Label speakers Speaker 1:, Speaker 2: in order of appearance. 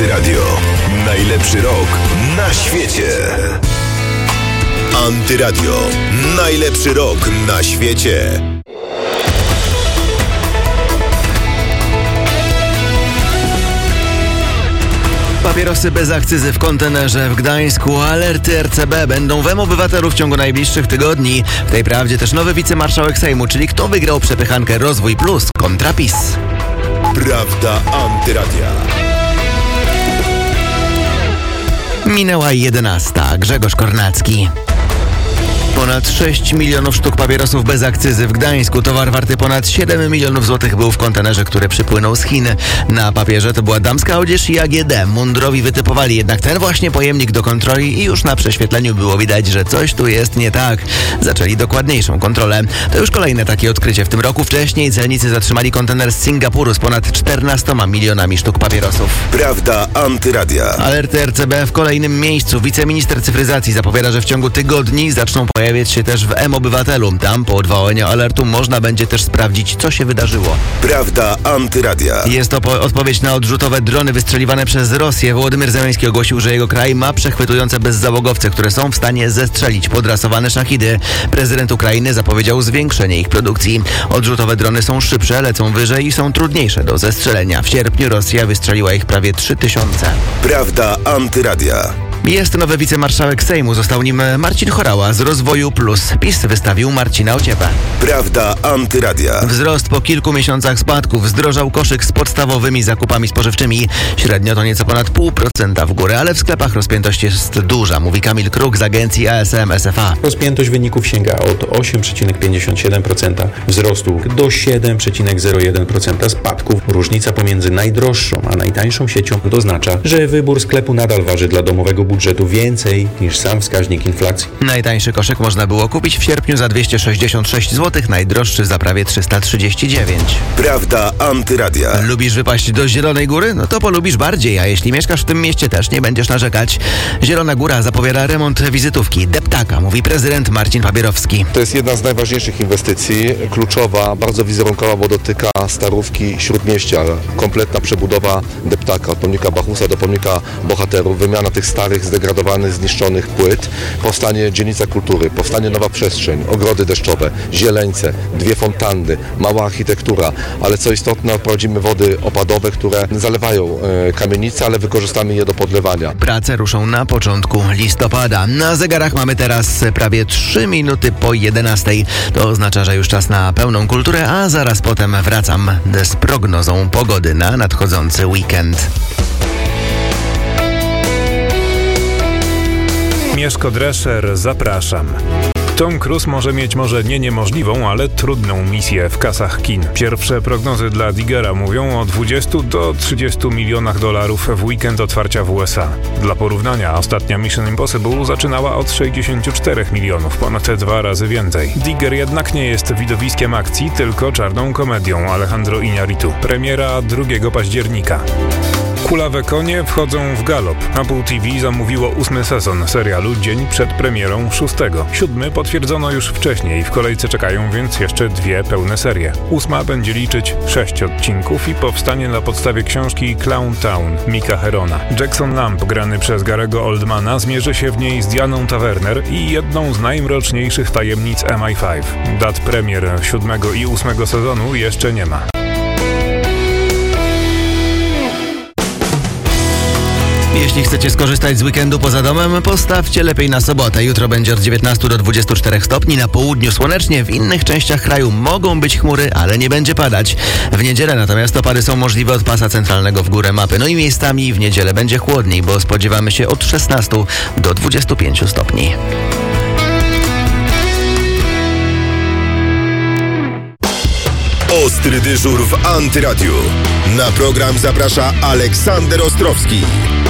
Speaker 1: Antyradio. Najlepszy rok na świecie. Antyradio. Najlepszy rok na świecie.
Speaker 2: Papierosy bez akcyzy w kontenerze w Gdańsku. Alerty RCB będą w M-Obywatelu w ciągu najbliższych tygodni. W tej prawdzie też nowy wicemarszałek Sejmu, czyli kto wygrał przepychankę Rozwój Plus kontra PiS.
Speaker 1: Prawda Antyradia.
Speaker 2: Minęła 11. Grzegorz Kornacki. Ponad 6 milionów sztuk papierosów bez akcyzy w Gdańsku. Towar warty ponad 7 milionów złotych był w kontenerze, który przypłynął z Chin. Na papierze to była damska odzież i AGD. Mundurowi wytypowali jednak ten właśnie pojemnik do kontroli i już na prześwietleniu było widać, że coś tu jest nie tak. Zaczęli dokładniejszą kontrolę. To już kolejne takie odkrycie w tym roku. Wcześniej celnicy zatrzymali kontener z Singapuru z ponad 14 milionami sztuk papierosów.
Speaker 1: Prawda Antyradia.
Speaker 2: Alerty RCB w kolejnym miejscu. Wiceminister cyfryzacji zapowiada, że w ciągu tygodni zaczną pojawiać się też w M-Obywatelu. Tam po odwołaniu alertu można będzie też sprawdzić, co się wydarzyło.
Speaker 1: Prawda Antyradia.
Speaker 2: Jest to odpowiedź na odrzutowe drony wystrzeliwane przez Rosję. Wołodymyr Zełenski ogłosił, że jego kraj ma przechwytujące bezzałogowce, które są w stanie zestrzelić podrasowane szachidy. Prezydent Ukrainy zapowiedział zwiększenie ich produkcji. Odrzutowe drony są szybsze, lecą wyżej i są trudniejsze do zestrzelenia. W sierpniu Rosja wystrzeliła ich prawie 3000.
Speaker 1: Prawda Antyradia.
Speaker 2: Jest nowy wicemarszałek Sejmu. Został nim Marcin Horała z Rozwoju Plus. PiS wystawił Marcina Ociepę.
Speaker 1: Prawda Antyradia.
Speaker 2: Wzrost po kilku miesiącach spadków. Zdrożał koszyk z podstawowymi zakupami spożywczymi. Średnio to nieco ponad 0,5% w górę, ale w sklepach rozpiętość jest duża, mówi Kamil Kruk z agencji ASM SFA.
Speaker 3: Rozpiętość wyników sięga od 8,57% wzrostu do 7,01% spadków. Różnica pomiędzy najdroższą a najtańszą siecią oznacza, że wybór sklepu nadal waży dla domowego budżetu więcej niż sam wskaźnik inflacji.
Speaker 2: Najtańszy koszyk można było kupić w sierpniu za 266 zł, najdroższy za prawie 339.
Speaker 1: Prawda Antyradia.
Speaker 2: Lubisz wypaść do Zielonej Góry? No to polubisz bardziej, a jeśli mieszkasz w tym mieście, też nie będziesz narzekać. Zielona Góra zapowiada remont wizytówki Deptaka, mówi prezydent Marcin Papierowski.
Speaker 4: To jest jedna z najważniejszych inwestycji, kluczowa, bardzo wizerunkowa, bo dotyka Starówki, Śródmieścia. Kompletna przebudowa Deptaka, od pomnika Bachusa do pomnika bohaterów, wymiana tych starych, zdegradowanych, zniszczonych płyt, powstanie dzielnica kultury, powstanie nowa przestrzeń, ogrody deszczowe, zieleńce, 2 fontanny, mała architektura, ale co istotne, prowadzimy wody opadowe, które zalewają kamienice, ale wykorzystamy je do podlewania.
Speaker 2: Prace ruszą na początku listopada. Na zegarach mamy teraz prawie 3 minuty po 11. To oznacza, że już czas na pełną kulturę, a zaraz potem wracam z prognozą pogody na nadchodzący weekend.
Speaker 5: Mieszko Drescher, zapraszam. Tom Cruise może mieć nie niemożliwą, ale trudną misję w kasach kin. Pierwsze prognozy dla Diggera mówią o 20 do 30 milionach dolarów w weekend otwarcia w USA. Dla porównania, ostatnia Mission Impossible zaczynała od 64 milionów, ponad 2 razy więcej. Digger jednak nie jest widowiskiem akcji, tylko czarną komedią Alejandro Iñárritu. Premiera 2 października. Kulawe konie wchodzą w galop. Apple TV zamówiło 8. sezon serialu dzień przed premierą 6. 7 potwierdzono już wcześniej, w kolejce czekają więc jeszcze 2 pełne serie. 8 będzie liczyć 6 odcinków i powstanie na podstawie książki Clown Town Micka Herona. Jackson Lamb, grany przez Garego Oldmana, zmierzy się w niej z Dianą Taverner i jedną z najmroczniejszych tajemnic MI5. Dat premier 7. i 8 sezonu jeszcze nie ma.
Speaker 2: Jeśli chcecie skorzystać z weekendu poza domem, postawcie lepiej na sobotę. Jutro będzie od 19 do 24 stopni, na południu słonecznie, w innych częściach kraju mogą być chmury, ale nie będzie padać. W niedzielę natomiast opady są możliwe od pasa centralnego w górę mapy. No i miejscami w niedzielę będzie chłodniej, bo spodziewamy się od 16 do 25 stopni.
Speaker 1: Ostry dyżur w Antyradiu. Na program zaprasza Aleksander Ostrowski.